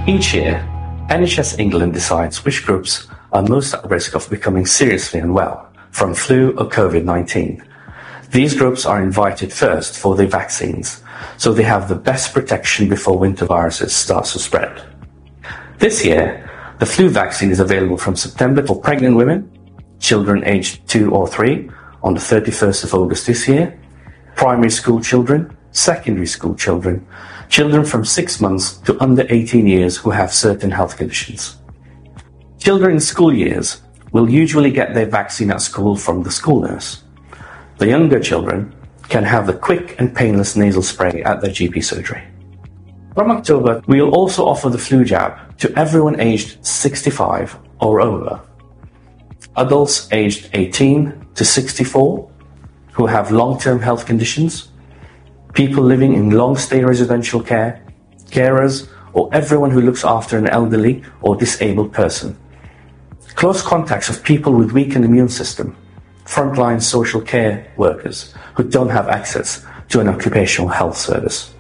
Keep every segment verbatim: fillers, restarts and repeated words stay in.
Each year, N H S England decides which groups are most at risk of becoming seriously unwell from flu or COVID nineteen. These groups are invited first for their vaccines, so they have the best protection before winter viruses start to spread. This year, the flu vaccine is available from September for pregnant women, children aged two or three on the thirty-first of August this year, primary school children, secondary school children, children from six months to under eighteen years who have certain health conditions. Children in school years will usually get their vaccine at school from the school nurse. The younger children can have the quick and painless nasal spray at their G P surgery. From October, we will also offer the flu jab to everyone aged sixty-five or over. Adults aged eighteen to sixty-four who have long-term health conditions, people living in long-stay residential care, carers, or everyone who looks after an elderly or disabled person. Close contacts of people with weakened immune system, frontline social care workers who don't have access to an occupational health service.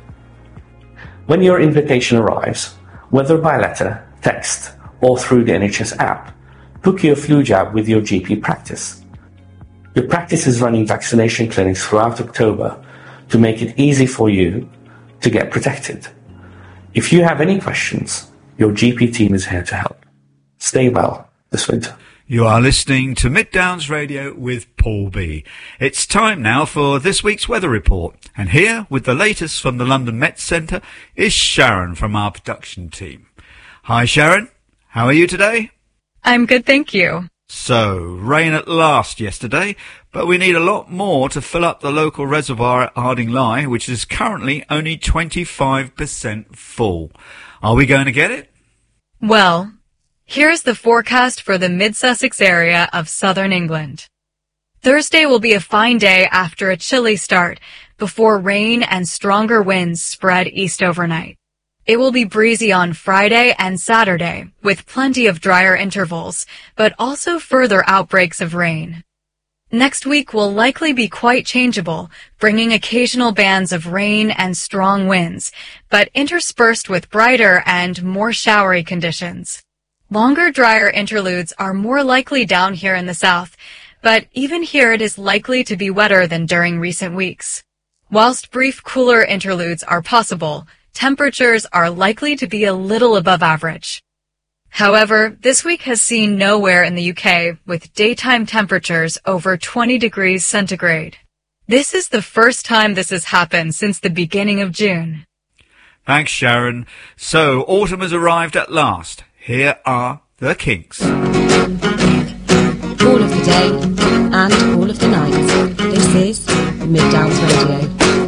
When your invitation arrives, whether by letter, text, or through the N H S app, book your flu jab with your G P practice. Your practice is running vaccination clinics throughout October to make it easy for you to get protected. If you have any questions, your G P team is here to help. Stay well this winter. You are listening to Mid Downs Radio with Paul B. It's time now for this week's weather report. And here, with the latest from the London Met Centre, is Sharon from our production team. Hi Sharon, how are you today? I'm good, thank you. So, rain at last yesterday, but we need a lot more to fill up the local reservoir at Harding-Lye, which is currently only twenty-five percent full. Are we going to get it? Well, here's the forecast for the Mid-Sussex area of southern England. Thursday will be a fine day after a chilly start, before rain and stronger winds spread east overnight. It will be breezy on Friday and Saturday, with plenty of drier intervals, but also further outbreaks of rain. Next week will likely be quite changeable, bringing occasional bands of rain and strong winds, but interspersed with brighter and more showery conditions. Longer, drier interludes are more likely down here in the south, but even here it is likely to be wetter than during recent weeks. Whilst brief cooler interludes are possible, temperatures are likely to be a little above average. However, this week has seen nowhere in the U K with daytime temperatures over twenty degrees centigrade. This is the first time this has happened since the beginning of June. Thanks, Sharon. So, autumn has arrived at last. Here are the Kinks. All of the day and all of the night. This is Mid Downs Radio.